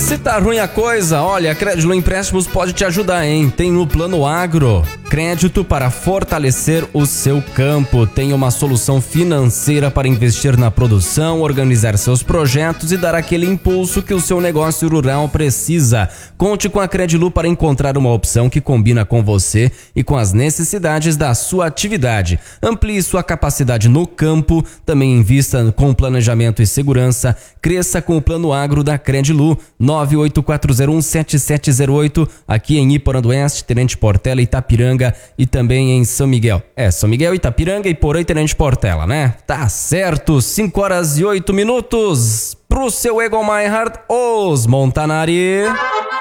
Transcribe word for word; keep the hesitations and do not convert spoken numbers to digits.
Se tá ruim a coisa, olha, a Crédito Empréstimos pode te ajudar, hein? Tem no Plano Agro, crédito para fortalecer o seu campo. Tem uma solução financeira para investir na produção, organizar seus projetos e dar aquele impulso que o seu negócio rural precisa. Conte com a Credilu para encontrar uma opção que combina com você e com as necessidades da sua atividade. Amplie sua capacidade no campo, também invista com planejamento e segurança. Cresça com o Plano Agro da Credilu. nove oito quatro zero um sete sete zero oito, aqui em Iporã do Oeste, Tenente Portela, Itapiranga e também em São Miguel. É, São Miguel, Itapiranga, Iporã e Tenente Portela, né? Tá certo, cinco horas e oito minutos. Pro seu Egon Meinhardt, os Montanari.